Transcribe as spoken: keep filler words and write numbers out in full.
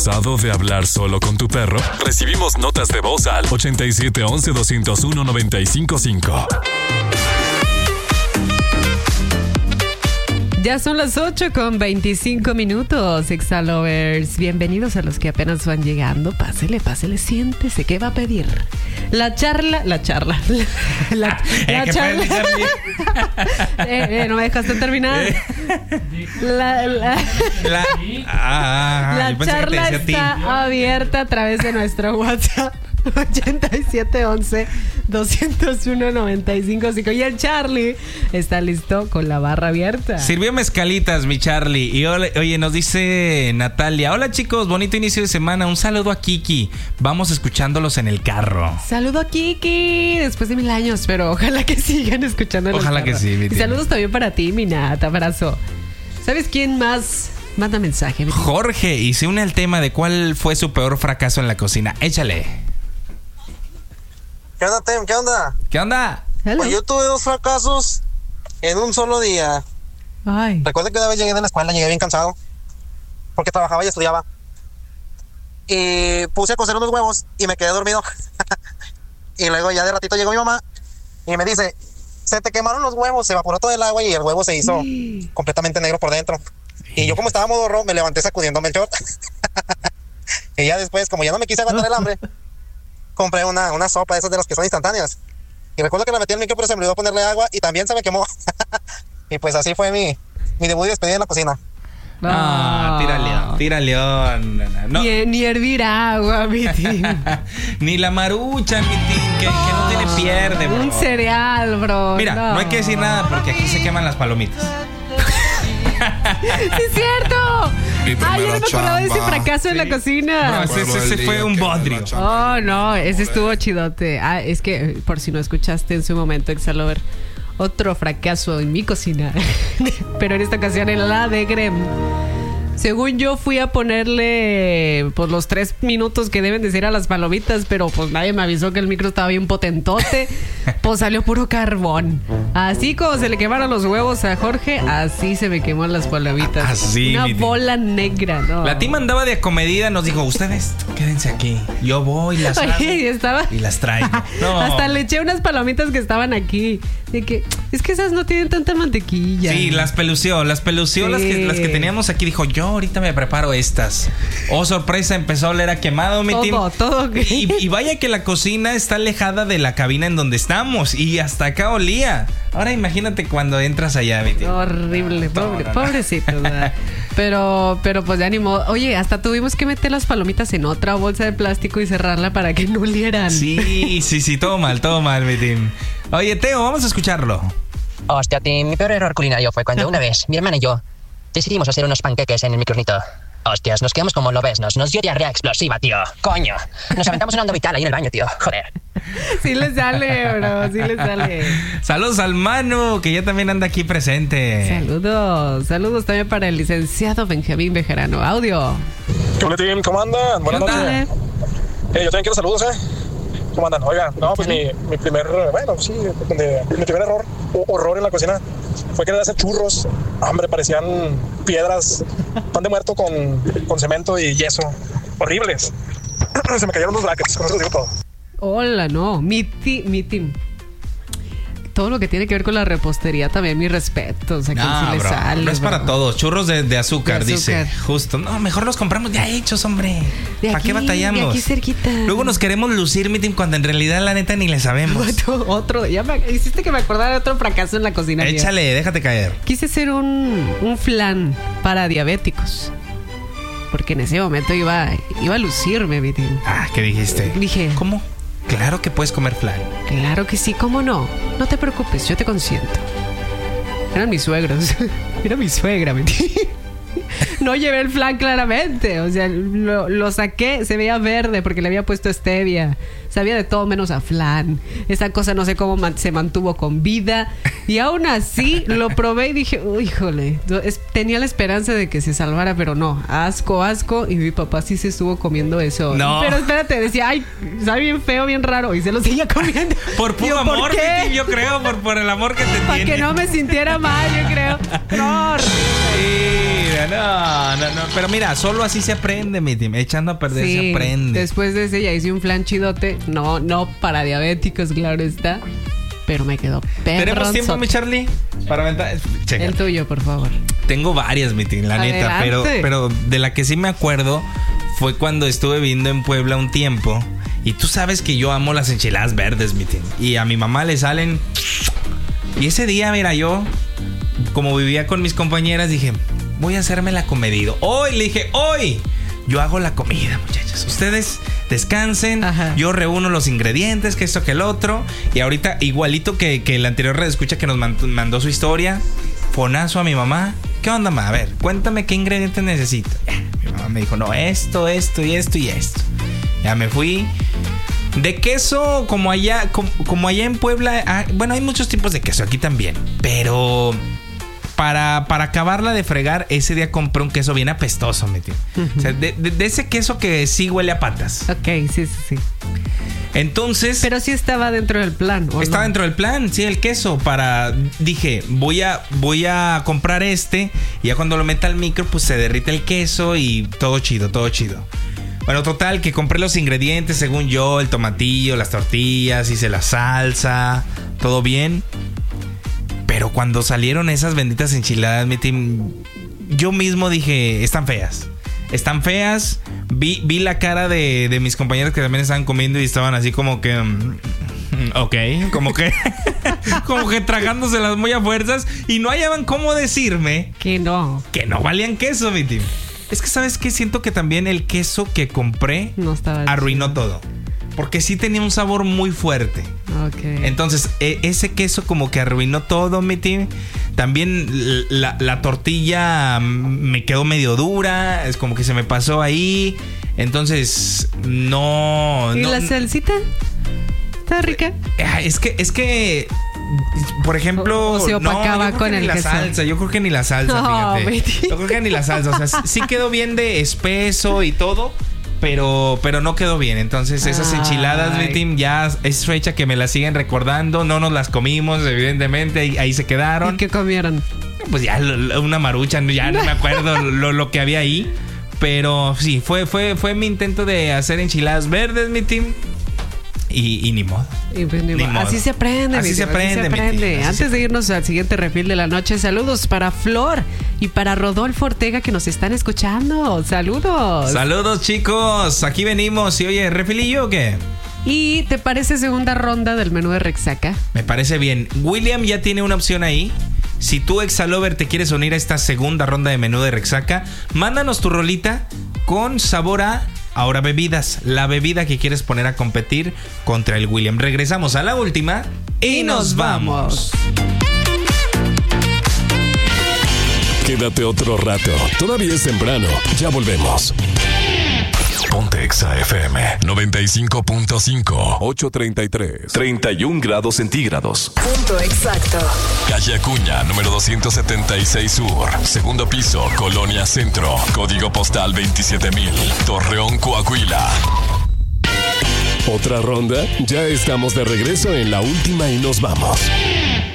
¿Cansado de hablar solo con tu perro? Recibimos notas de voz al ochenta y siete once doscientos uno noventa y cinco cinco. Ya son las ocho con veinticinco minutos, Exalovers. Bienvenidos a los que apenas van llegando. Pásele, pásele, siéntese. ¿Qué va a pedir? La charla, la charla. La, la, la eh, charla. eh, eh, no me dejaste terminar. La, la, la, ah, la charla está abierta a través de nuestro WhatsApp. ochenta y siete once doscientos uno noventa y cinco cinco. Y el Charlie está listo con la barra abierta. Sirvió mezcalitas, mi Charlie. Y oye, nos dice Natalia: hola chicos, bonito inicio de semana. Un saludo a Kiki. Vamos escuchándolos en el carro. Saludo a Kiki después de mil años, pero ojalá que sigan escuchando en Ojalá el carro. que sí, mi Y saludos también para ti, mi Nata. Abrazo. ¿Sabes quién más manda mensaje? Jorge, y se une al tema de cuál fue su peor fracaso en la cocina. Échale. ¿Qué onda, Tem? ¿Qué onda? ¿Qué onda? Pues yo tuve dos fracasos en un solo día. Ay. Recuerdo que una vez llegué de la escuela, llegué bien cansado, porque trabajaba y estudiaba. Y puse a cocer unos huevos y me quedé dormido. Y luego ya de ratito llegó mi mamá y me dice: se te quemaron los huevos, se evaporó todo el agua y el huevo se hizo sí. completamente negro por dentro. Y yo, como estaba modorro, me levanté sacudiéndome el short. Y ya después, como ya no me quise aguantar el hambre, compré una, una sopa de esas de las que son instantáneas. Y recuerdo que la metí en el micro, pero se me olvidó ponerle agua y también se me quemó. Y pues así fue mi, mi debut y despedida en la cocina. Ah, tira león, tira león. No. Ni, ni hervir agua, mi tío. Ni la marucha, mi tío, que, que no tiene pierde, bro. Un cereal, bro. Mira, no. no hay que decir nada porque aquí se queman las palomitas. ¡Sí es cierto! ¡Ay, yo no me acordaba de ese fracaso sí. en la cocina! No, ese, ese, ese fue un bodrio. Oh, no, ese estuvo chidote. Ah, es que, por si no escuchaste en su momento, Exalover, otro fracaso en mi cocina. Pero en esta ocasión en la de Grem. Según yo fui a ponerle pues los tres minutos que deben de ser a las palomitas, pero pues nadie me avisó que el micro estaba bien potentote. Pues salió puro carbón. Así como se le quemaron los huevos a Jorge, así se me quemó las palomitas. Así, una bola negra, ¿no? La team andaba de acomedida, nos dijo: ustedes quédense aquí, yo voy, las hago Oye, estaba... y las traigo. No. Hasta le eché unas palomitas que estaban aquí. De que, es que esas no tienen tanta mantequilla. Sí, las pelució, las pelució sí. las, que, las que teníamos aquí. Dijo: yo ahorita me preparo estas. Oh, sorpresa, empezó a oler a quemado, mi todo, team. Todo, todo. Y, y vaya que la cocina está alejada de la cabina en donde estamos. Y hasta acá olía. Ahora imagínate cuando entras allá, mi team. Horrible, pobre, no, no, pobrecito. No. Pero, pero pues ya ni modo. Oye, hasta tuvimos que meter las palomitas en otra bolsa de plástico y cerrarla para que no olieran. Sí, sí, sí, todo mal, todo mal, mi team. Oye, Teo, vamos a escucharlo. Hostia, team, mi peor error culinario fue cuando una vez mi hermana y yo decidimos hacer unos panqueques en el micronito. Hostias, nos quedamos como lobesnos. Nos dio diarrea explosiva, tío. Coño. Nos aventamos una onda vital ahí en el baño, tío. Joder. Sí le sale, bro. Sí le sale. Saludos al Manu, que ya también anda aquí presente. Saludos. Saludos también para el licenciado Benjamín Bejarano. Audio. Hola, team. ¿Cómo andan? Buenas noches. Eh, yo también quiero saludos, ¿eh? ¿Cómo andan? Oigan, no, pues mi, mi primer, bueno, sí, de, mi primer error, o horror en la cocina fue querer hacer churros. Hombre, parecían piedras, pan de muerto con, con cemento y yeso. Horribles. Se me cayeron los brackets, con eso lo digo todo. Hola, no, mi, ti, mi team. Todo lo que tiene que ver con la repostería también, mi respeto. O sea, que no, sí le bro, sale, no es bro. para todos. Churros de, de, azúcar, de azúcar, dice. Justo. No, mejor los compramos ya hechos, hombre. ¿Para qué batallamos? De aquí cerquita. Luego nos queremos lucir, mi team, cuando en realidad la neta ni le sabemos. Otro, otro ya me hiciste que me acordara de otro fracaso en la cocina. Échale, tío. Déjate caer. Quise hacer un, un flan para diabéticos. Porque en ese momento iba, iba a lucirme, mi team. Ah, ¿qué dijiste? Dije, ¿cómo? Claro que puedes comer flan. Claro que sí, ¿cómo no? No te preocupes, yo te consiento. Eran mis suegros. Era mi suegra, ¿me entiendes? No llevé el flan claramente. O sea, lo, lo saqué, se veía verde porque le había puesto stevia. Sabía de todo menos a flan. Esa cosa no sé cómo man, se mantuvo con vida. Y aún así lo probé y dije, uy, híjole. Es, tenía la esperanza de que se salvara, pero no. Asco, asco. Y mi papá sí se estuvo comiendo eso. No. Pero espérate, decía, ay, sabe bien feo, bien raro. Y se lo seguía comiendo. Por puro Digo, amor, ¿por qué? yo creo, por, por el amor que te Para tiene. que no me sintiera mal, yo creo. No. Mira, no. No, no, no. Pero mira, solo así se aprende, mi team. Echando a perder Sí, se aprende. después de ese ya hice un flan chidote. No, no para diabéticos, claro está. Pero me quedó perro. ¿Tenemos tiempo, mi Charlie? Para aventar. Checa. El tuyo, por favor. Tengo varias, mi team, la neta. Pero, Adelante. pero de la que sí me acuerdo fue cuando estuve viviendo en Puebla un tiempo. Y tú sabes que yo amo las enchiladas verdes, mi team. Y a mi mamá le salen. Y ese día, mira, yo, como vivía con mis compañeras, dije, voy a hacerme la comedido. Hoy, le dije, hoy yo hago la comida, muchachos. Ustedes descansen. Ajá. Yo reúno los ingredientes, que esto, que el otro. Y ahorita, igualito que, que el anterior red escucha que nos mandó su historia, fonazo a mi mamá. ¿Qué onda, ma? A ver, cuéntame qué ingredientes necesito. Ya, mi mamá me dijo, no, esto, esto y esto y esto. Ya me fui. De queso, como allá, como, como allá en Puebla, ah, bueno, hay muchos tipos de queso, aquí también. Pero para, para acabarla de fregar, ese día compré un queso bien apestoso, mi tío. Uh-huh. O sea, de, de, de ese queso que sí huele a patas. Ok, sí, sí, sí. Entonces... Pero sí estaba dentro del plan, ¿o Estaba no? dentro del plan, sí, el queso. Para... Dije, voy a, voy a comprar este. Y ya cuando lo meta al micro, pues se derrite el queso y todo chido, todo chido. Bueno, total, que compré los ingredientes, según yo, el tomatillo, las tortillas, hice la salsa, todo bien. Pero cuando salieron esas benditas enchiladas, mi team, yo mismo dije, están feas. Están feas. Vi, vi la cara de, de mis compañeros que también estaban comiendo y estaban así como que... Um, ok, como que... como que tragándoselas muy a fuerzas. Y no hallaban cómo decirme... Que no. Que no valían queso, mi team. Es que, ¿sabes qué? Siento que también el queso que compré no estaba arruinó chido. todo. Porque sí tenía un sabor muy fuerte. Ok. Entonces, e- ese queso como que arruinó todo, mi team. También la, la tortilla me quedó medio dura. Es como que se me pasó ahí. Entonces, no... ¿Y no, la salsita? ¿Está rica? Es que... Es que por ejemplo, o, o se opacaba no, con el la queso. salsa, yo creo que ni la salsa, No, fíjate. Yo creo que ni la salsa, o sea, sí quedó bien de espeso y todo, pero pero no quedó bien. Entonces, esas Ay. enchiladas, mi team, ya es fecha que me las siguen recordando, no nos las comimos, evidentemente, ahí, ahí se quedaron. ¿Y qué comieron? Pues ya una marucha, ya no me acuerdo lo, lo que había ahí, pero sí, fue fue fue mi intento de hacer enchiladas verdes, mi team. Y, y ni modo. Y pues, ni Ni modo. modo. Así se aprende. Así mi se tío, aprende, así se mi aprende. tío, así Antes se de irnos al siguiente refil de la noche, saludos para Flor y para Rodolfo Ortega que nos están escuchando. Saludos. Saludos, chicos. Aquí venimos. Y oye, ¿refilillo o qué? ¿Y te parece segunda ronda del menú de Rexaca? Me parece bien. William ya tiene una opción ahí. Si tú, Exalover, te quieres unir a esta segunda ronda de menú de Rexaca, mándanos tu rolita con sabor a ahora bebidas. La bebida que quieres poner a competir contra el William. Regresamos a la última y, y nos, nos vamos. Quédate otro rato. Todavía es temprano. Ya volvemos. Ponte Exa F M noventa y cinco punto cinco. ocho treinta y tres. treinta y un grados centígrados. Punto exacto. Calle Acuña, número doscientos setenta y seis Sur. Segundo piso, Colonia Centro. Código postal veintisiete mil. Torreón, Coahuila. ¿Otra ronda? Ya estamos de regreso en la última y nos vamos.